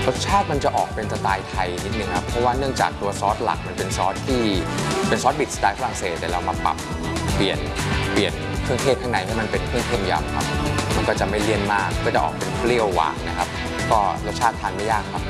รสชาติมันจะออกเป็นสไตล์ไทยนิดนึงครับเพราะว่าเนื่องจากตัวซอสหลักมันเป็นซอสที่เป็นซอสบิดสไตล์ฝรั่งเศสแต่เรามาปรับเปลี่ยนเครื่องเทศข้างในให้มันเป็นเครื่องเทศยำครับมันก็จะไม่เลี่ยนมากก็จะออกเป็นเปรี้ยวหวานนะครับก็รสชาติทานไม่ยากครับ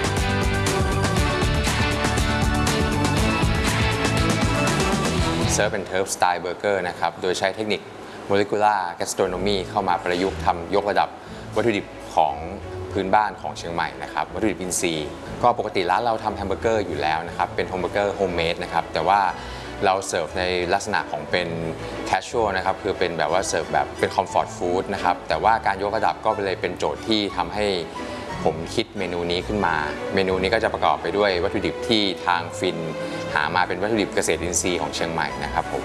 เซิร์ฟเป็นเทิร์ฟสไตล์เบอร์เกอร์นะครับโดยใช้เทคนิคโมเลกุลาร์แกสโทรโนมีเข้ามาประยุกต์ทำยกระดับวัตถุดิบของพื้นบ้านของเชียงใหม่นะครับวัตถุดิบอินทรีย์ก็ปกติร้านเราทำแฮมเบอร์เกอร์อยู่แล้วนะครับเป็นแฮมเบอร์เกอร์โฮมเมดนะครับแต่ว่าเราเสิร์ฟในลักษณะของเป็นแคชชวลนะครับคือเป็นแบบว่าเสิร์ฟแบบเป็นคอมฟอร์ตฟู้ดนะครับแต่ว่าการยกระดับก็เลยเป็นโจทย์ที่ทำให้ผมคิดเมนูนี้ขึ้นมาเมนูนี้ก็จะประกอบไปด้วยวัตถุดิบที่ทางฟินหามาเป็นวัตถุดิบเกษตรอินทรีย์ของเชียงใหม่นะครับผม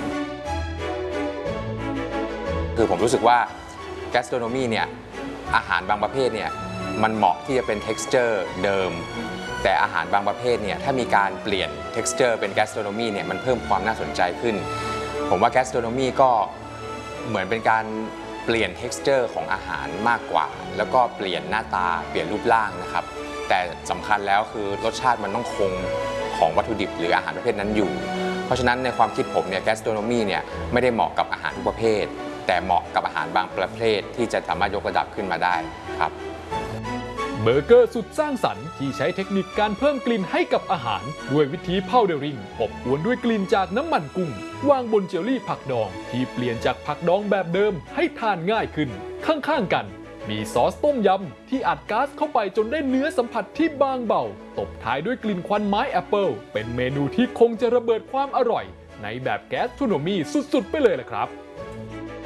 คือผมรู้สึกว่า gastronomy เนี่ยอาหารบางประเภทเนี่ยมันเหมาะที่จะเป็น texture เดิมแต่อาหารบางประเภทเนี่ยถ้ามีการเปลี่ยน texture เป็น gastronomy เนี่ยมันเพิ่มความน่าสนใจขึ้นผมว่า gastronomy ก็เหมือนเป็นการเปลี่ยน texture ของอาหารมากกว่าแล้วก็เปลี่ยนหน้าตาเปลี่ยนรูปร่างนะครับแต่สำคัญแล้วคือรสชาติมันต้องคงของวัตถุดิบหรืออาหารประเภทนั้นอยู่เพราะฉะนั้นในความคิดผมเนี่ย gastronomy เนี่ยไม่ได้เหมาะกับอาหารทุกประเภทแต่เหมาะกับอาหารบางประเภทที่จะสามารถยกระดับขึ้นมาได้ครับเบอร์เกอร์สุดสร้างสรรค์ที่ใช้เทคนิคการเพิ่มกลิ่นให้กับอาหารด้วยวิธีพาวเดอริงอบอวนด้วยกลิ่นจากน้ำมันกุ้งวางบนเจลลี่ผักดองที่เปลี่ยนจากผักดองแบบเดิมให้ทานง่ายขึ้นข้างๆกันมีซอสต้มยำที่อัดก๊าซเข้าไปจนได้เนื้อสัมผัสที่บางเบาตบท้ายด้วยกลิ่นควันไม้แอปเปิลเป็นเมนูที่คงจะระเบิดความอร่อยในแบบแกสโทรโนมีสุดๆไปเลยล่ะครับ